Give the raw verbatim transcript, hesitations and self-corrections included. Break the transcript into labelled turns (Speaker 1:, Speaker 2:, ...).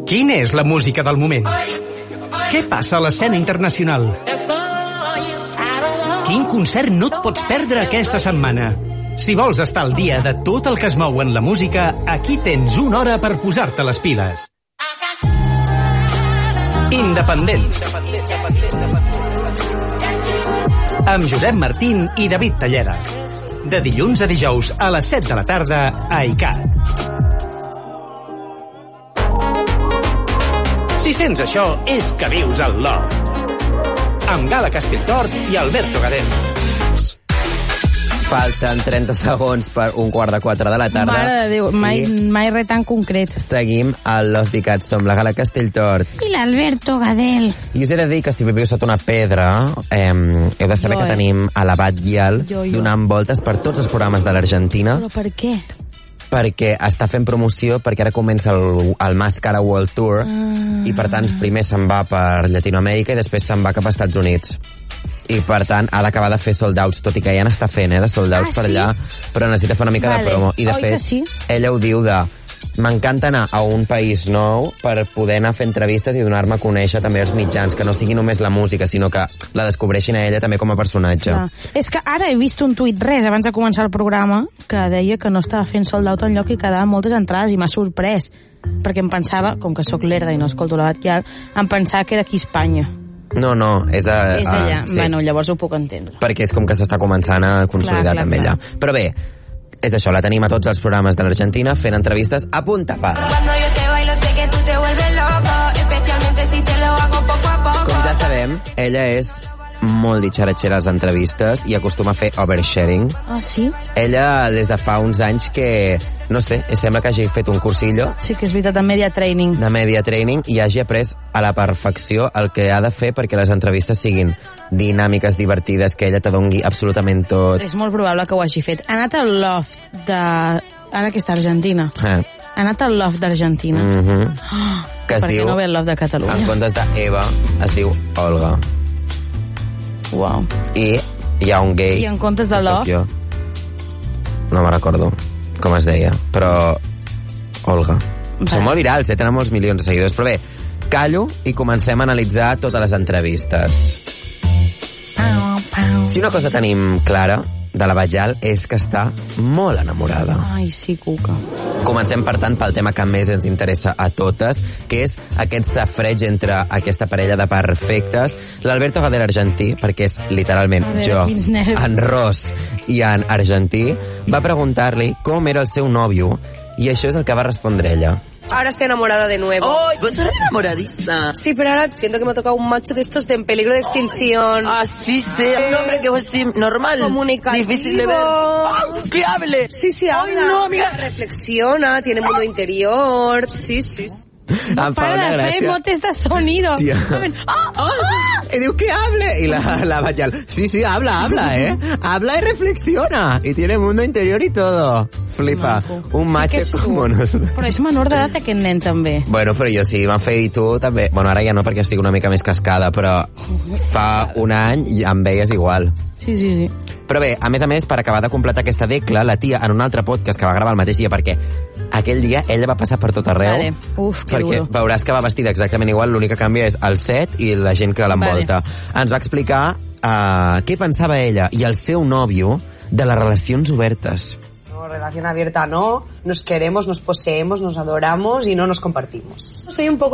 Speaker 1: Quina és la música del moment? Què passa a l'escena internacional? Quin concert no et pots perdre aquesta setmana? Si vols estar al dia de tot el que es mou en la música, aquí tens una hora per posar-te les piles. Independents. Amb Josep Martín i David Talleda. De dilluns a dijous a les set de la tarda a I C A T. Si sents això, és que vius al Loft. Amb Gala Castelltort i Alberto Gadel.
Speaker 2: Falten trenta segons per un quart de quatre de la tarda.
Speaker 3: Mare de Déu, mai, mai res tan concret.
Speaker 2: Seguim al Los Dicats. Som la Gala Castelltort
Speaker 3: I l'Alberto Gadel.
Speaker 2: I us he de dir que si viviu sota una pedra, eh, heu de saber jo, que eh? tenim a l'Abat Gial jo, jo. donant voltes per tots els programes de l'Argentina.
Speaker 3: Però per què?
Speaker 2: Perquè està fent promoció, perquè ara comença el, el Mascara World Tour, ah. i per tant primer se'n va per Llatinoamèrica i després se'n va cap a Estats Units. I per tant ha d'acabar de fer sold outs, tot i que ja n'està fent, eh, de sold outs ah, per allà, sí? Però necessita fer una mica vale. de promo. I de
Speaker 3: Oi
Speaker 2: fet,
Speaker 3: sí?
Speaker 2: ella ho diu de m'encanta anar a un país nou per poder anar a fer entrevistes i donar-me a conèixer també els mitjans, que no sigui només la música, sinó que la descobreixin a ella també com a personatge.
Speaker 3: Clar. És que ara he vist un tuit res abans de començar el programa que deia que no estava fent sold out enlloc i quedaven moltes entrades i m'ha sorprès, perquè em pensava, com que sóc lerda i no escolto la Batllal, em pensava que era aquí a Espanya.
Speaker 2: No, no, és, a,
Speaker 3: és allà.
Speaker 2: A, sí.
Speaker 3: Bueno, llavors ho puc entendre.
Speaker 2: Perquè és com que s'està començant a consolidar clar, clar, també clar. allà. Però bé, és això, la tenim a tots els programes de l'Argentina fent entrevistes a punta pala. Com ja sabem, ella és molt ditxaratxera a les entrevistes i acostuma a fer oversharing.
Speaker 3: Ah, sí?
Speaker 2: Ella des de fa uns anys que, no sé, sembla que hagi fet un cursillo.
Speaker 3: Sí, que és veritat, de media training.
Speaker 2: De media training i hagi après a la perfecció el que ha de fer perquè les entrevistes siguin dinàmiques, divertides, que ella te dongui absolutament tot.
Speaker 3: És molt probable que ho hagi fet. Ha anat al Loft de... Ara que està a Argentina.
Speaker 2: Eh.
Speaker 3: Ha anat al Loft d'Argentina.
Speaker 2: Mm-hmm.
Speaker 3: Oh,
Speaker 2: que es
Speaker 3: per
Speaker 2: diu,
Speaker 3: què no ve el Loft de Catalunya?
Speaker 2: En comptes d'Eva, es diu Olga.
Speaker 3: Wow.
Speaker 2: I hi ha un gay.
Speaker 3: I en comptes de Loft? Jo.
Speaker 2: No me recordo com es deia, però Olga. Va. Són molt virals, eh? Tenen molts milions de seguidors. Però bé, callo i comencem a analitzar totes les entrevistes. Si una cosa tenim clara de la Batllal és que està molt enamorada.
Speaker 3: Ai, sí, cuca.
Speaker 2: Comencem, per tant, pel tema que més ens interessa a totes, que és aquest safreig entre aquesta parella de perfectes. L'Alberto Gadel argentí, perquè és literalment
Speaker 3: veure,
Speaker 2: jo, en ros i en argentí, va preguntar-li com era el seu nòvio, i això és el que va respondre ella.
Speaker 4: Ahora estoy enamorada de nuevo.
Speaker 5: ¡Ay, vos estás enamoradiza!
Speaker 4: Sí, pero ahora siento que me ha tocado un macho de estos de en peligro de extinción.
Speaker 5: Ah, sí, sí, un hombre que vos sí, normal.
Speaker 4: Comunicativo.
Speaker 5: Difícil de ver. ¡Ay, que hable!
Speaker 4: Sí, sí, habla.
Speaker 5: Ay, no, amiga.
Speaker 4: Reflexiona, tiene mundo interior. Sí, sí.
Speaker 3: No para de fer motes de sonido.
Speaker 2: ¡Ah! ¡Ah! Y diu que hable. Y la, la Batllal, sí, sí, habla, habla, ¿eh? Habla y reflexiona. Y tiene mundo interior y todo. Flipa. Un macho sí com no.
Speaker 3: Però és menor d'edat aquest nen, també.
Speaker 2: Bueno, però jo sí, van fer i tu també. Bueno, ara ja no, perquè estic una mica més cascada, però fa un any em veies igual.
Speaker 3: Sí, sí, sí.
Speaker 2: Però bé, a més a més, per acabar de completar aquesta decla, la tia, en un altre podcast que va gravar el mateix dia, perquè aquell dia ella va passar per tot arreu.
Speaker 3: Vale. Uf, que
Speaker 2: perquè
Speaker 3: duro.
Speaker 2: Veuràs que va vestida exactament igual, l'únic que canvia és el set i la gent que l'envolta. Vale. Ens va explicar uh, què pensava ella i el seu nòvio de les relacions obertes.
Speaker 4: No, relación abierta no, nos queremos, nos poseemos, nos adoramos y no nos compartimos. Soy un poco